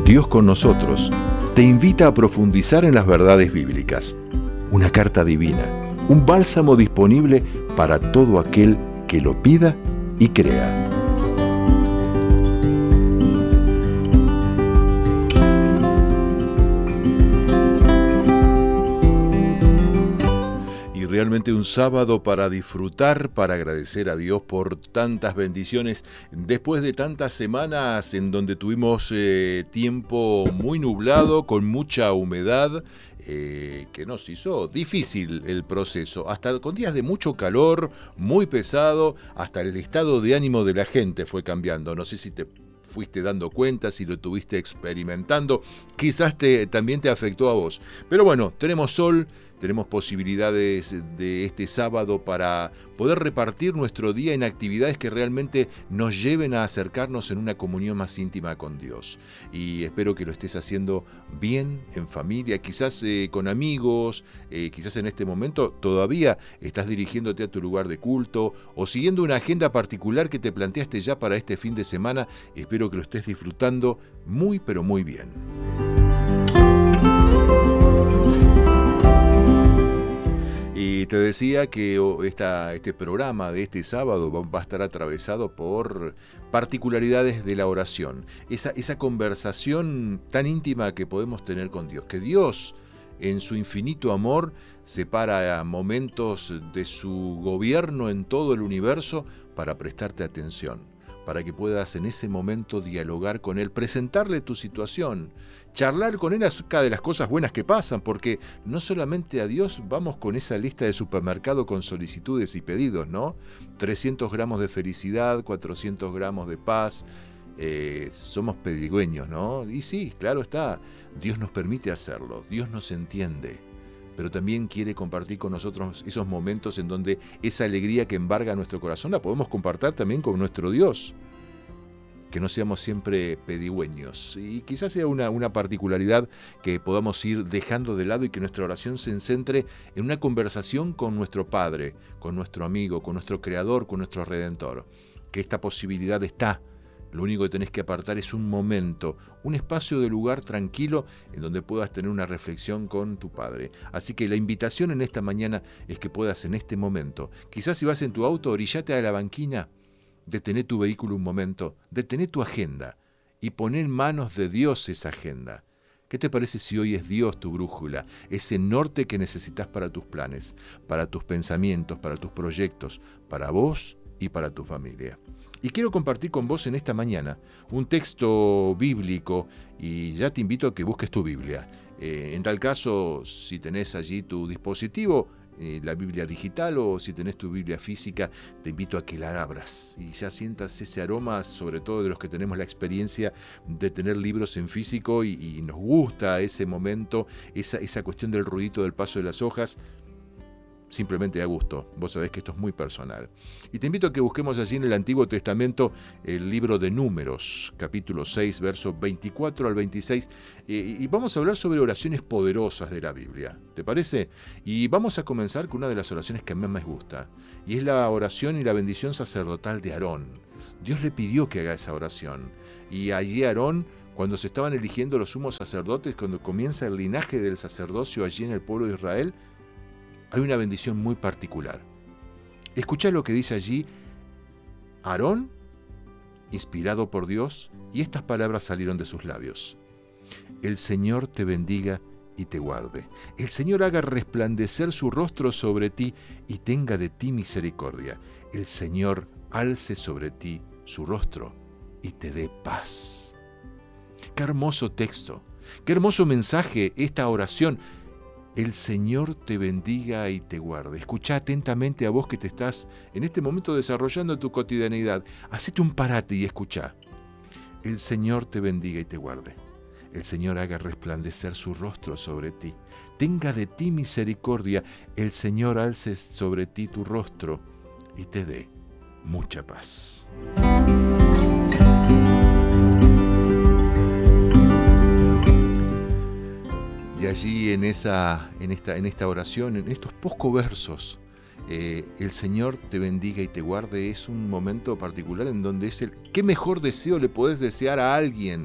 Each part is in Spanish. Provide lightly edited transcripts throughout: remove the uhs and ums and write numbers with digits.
Dios con nosotros, te invita a profundizar en las verdades bíblicas. Una carta divina, un bálsamo disponible para todo aquel que lo pida y crea. Realmente un sábado para disfrutar, para agradecer a Dios por tantas bendiciones, después de tantas semanas en donde tuvimos tiempo muy nublado, con mucha humedad, que nos hizo difícil el proceso, hasta con días de mucho calor, muy pesado, hasta el estado de ánimo de la gente fue cambiando. No sé si te fuiste dando cuenta, si lo tuviste experimentando, quizás también te afectó a vos. Pero bueno, tenemos sol, tenemos posibilidades de este sábado para poder repartir nuestro día en actividades que realmente nos lleven a acercarnos en una comunión más íntima con Dios. Y espero que lo estés haciendo bien, en familia, quizás con amigos, quizás en este momento todavía estás dirigiéndote a tu lugar de culto o siguiendo una agenda particular que te planteaste ya para este fin de semana. Espero que lo estés disfrutando muy, pero muy bien. Y te decía que este programa de este sábado va a estar atravesado por particularidades de la oración. Esa conversación tan íntima que podemos tener con Dios. Que Dios, en su infinito amor, separa momentos de su gobierno en todo el universo para prestarte atención. Para que puedas en ese momento dialogar con Él, presentarle tu situación, charlar con Él acerca de las cosas buenas que pasan, porque no solamente a Dios vamos con esa lista de supermercado con solicitudes y pedidos, ¿no? 300 gramos de felicidad, 400 gramos de paz, somos pedigüeños, ¿no? Y sí, claro está, Dios nos permite hacerlo, Dios nos entiende, pero también quiere compartir con nosotros esos momentos en donde esa alegría que embarga nuestro corazón la podemos compartir también con nuestro Dios. Que no seamos siempre pedigüeños. Y quizás sea una particularidad que podamos ir dejando de lado y que nuestra oración se centre en una conversación con nuestro Padre, con nuestro amigo, con nuestro Creador, con nuestro Redentor. Que esta posibilidad está. Lo único que tenés que apartar es un momento, un espacio de lugar tranquilo en donde puedas tener una reflexión con tu Padre. Así que la invitación en esta mañana es que puedas en este momento, quizás si vas en tu auto, orillate a la banquina, detené tu vehículo un momento, detené tu agenda y poné en manos de Dios esa agenda. ¿Qué te parece si hoy es Dios tu brújula, ese norte que necesitas para tus planes, para tus pensamientos, para tus proyectos, para vos y para tu familia? Y quiero compartir con vos en esta mañana un texto bíblico y ya te invito a que busques tu Biblia. En tal caso, si tenés allí tu dispositivo, la Biblia digital, o si tenés tu Biblia física, te invito a que la abras y ya sientas ese aroma, sobre todo de los que tenemos la experiencia de tener libros en físico y nos gusta ese momento, esa cuestión del ruidito del paso de las hojas. Simplemente a gusto, vos sabés que esto es muy personal. Y te invito a que busquemos allí en el Antiguo Testamento el libro de Números, capítulo 6, versos 24 al 26, y vamos a hablar sobre oraciones poderosas de la Biblia, ¿te parece? Y vamos a comenzar con una de las oraciones que a mí me gusta, y es la oración y la bendición sacerdotal de Aarón. Dios le pidió que haga esa oración, y allí Aarón, cuando se estaban eligiendo los sumos sacerdotes, cuando comienza el linaje del sacerdocio allí en el pueblo de Israel, hay una bendición muy particular. Escuchá lo que dice allí Aarón, inspirado por Dios, y estas palabras salieron de sus labios. El Señor te bendiga y te guarde. El Señor haga resplandecer su rostro sobre ti y tenga de ti misericordia. El Señor alce sobre ti su rostro y te dé paz. Qué hermoso texto, qué hermoso mensaje esta oración. El Señor te bendiga y te guarde. Escuchá atentamente a vos que te estás en este momento desarrollando tu cotidianidad. Hacete un parate y escuchá. El Señor te bendiga y te guarde. El Señor haga resplandecer su rostro sobre ti. Tenga de ti misericordia. El Señor alce sobre ti tu rostro y te dé mucha paz. Y allí en esta oración, en estos pocos versos, el Señor te bendiga y te guarde, es un momento particular en donde es qué mejor deseo le podés desear a alguien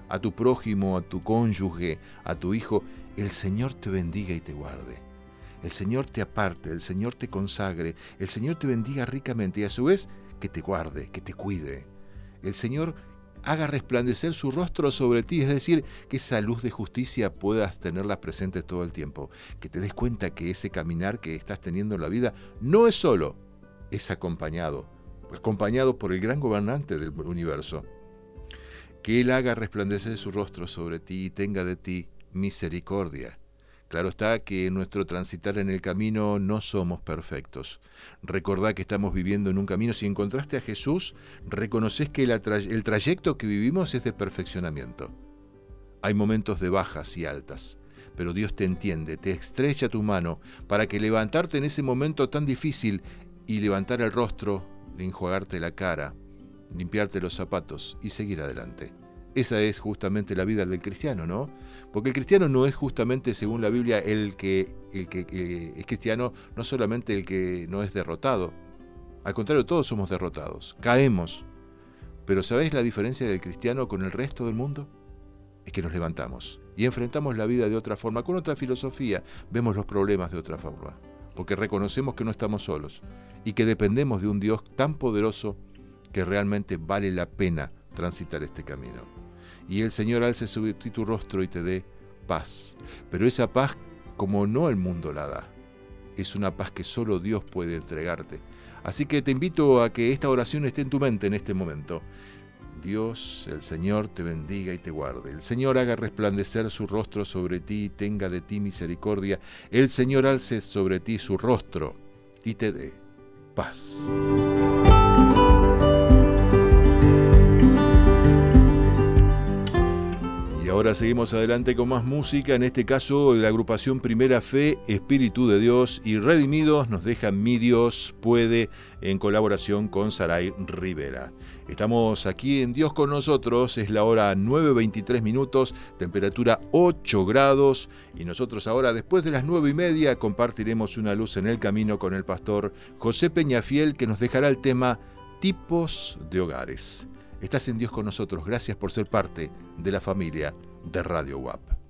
a tu prójimo, a tu cónyuge, a tu hijo, el Señor te bendiga y te guarde. El Señor te aparte, el Señor te consagre, el Señor te bendiga ricamente y a su vez que te guarde, que te cuide. El Señor haga resplandecer su rostro sobre ti, es decir, que esa luz de justicia puedas tenerla presente todo el tiempo, que te des cuenta que ese caminar que estás teniendo en la vida no es solo, es acompañado por el gran gobernante del universo. Que Él haga resplandecer su rostro sobre ti y tenga de ti misericordia. Claro está que en nuestro transitar en el camino no somos perfectos. Recordá que estamos viviendo en un camino. Si encontraste a Jesús, reconoces que el trayecto que vivimos es de perfeccionamiento. Hay momentos de bajas y altas, pero Dios te entiende, te estrecha tu mano para que levantarte en ese momento tan difícil y levantar el rostro, enjuagarte la cara, limpiarte los zapatos y seguir adelante. Esa es justamente la vida del cristiano, ¿no? Porque el cristiano no es justamente, según la Biblia, el que es cristiano, no solamente el que no es derrotado. Al contrario, todos somos derrotados, caemos. Pero ¿sabéis la diferencia del cristiano con el resto del mundo? Es que nos levantamos y enfrentamos la vida de otra forma, con otra filosofía, vemos los problemas de otra forma, porque reconocemos que no estamos solos y que dependemos de un Dios tan poderoso que realmente vale la pena transitar este camino. Y el Señor alce sobre ti tu rostro y te dé paz. Pero esa paz, como no el mundo la da, es una paz que solo Dios puede entregarte. Así que te invito a que esta oración esté en tu mente en este momento. Dios, el Señor te bendiga y te guarde. El Señor haga resplandecer su rostro sobre ti y tenga de ti misericordia. El Señor alce sobre ti su rostro y te dé paz. Y ahora seguimos adelante con más música, en este caso la agrupación Primera Fe, Espíritu de Dios y Redimidos nos deja Mi Dios Puede en colaboración con Saray Rivera. Estamos aquí en Dios con nosotros, es la hora 9:23, temperatura 8 grados y nosotros ahora después de las 9:30 compartiremos una luz en el camino con el pastor José Peñafiel que nos dejará el tema Tipos de Hogares. Estás en Dios con nosotros, gracias por ser parte de la familia de Radio UAP.